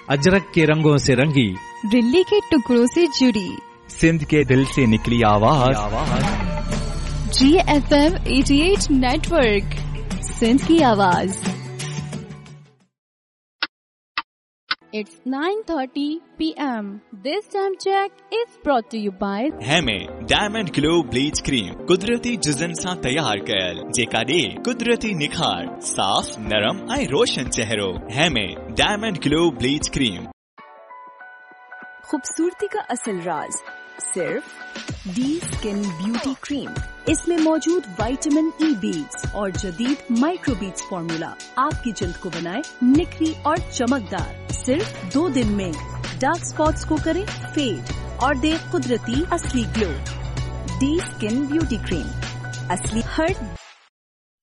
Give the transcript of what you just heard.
अजरक के रंगों से रंगी, दिल्ली के टुकड़ों से जुड़ी, सिंध के दिल से निकली आवाज, GFM 88 नेटवर्क, सिंध की आवाज। It's 9:30 p.m. This time check is brought to you by हेमे diamond glow bleach cream कुदरती जुज़न सां तैयार कयल जेका ॾे कुदरती निखार साफ़ नरम ऐं रोशन चेहरो। हेमे डायमंड ग्लो ब्लीच क्रीम। खूबसूरती का असल राज सिर्फ डी स्किन ब्यूटी क्रीम। इसमें मौजूद विटामिन ई बीट्स और जदीद माइक्रो बीट्स फॉर्मूला आपकी जल्द को बनाए निखरी और चमकदार। सिर्फ 2 दिन में डार्क स्पॉट्स को करे फेड और दे कुदरती असली glow. D skin beauty cream, असली हर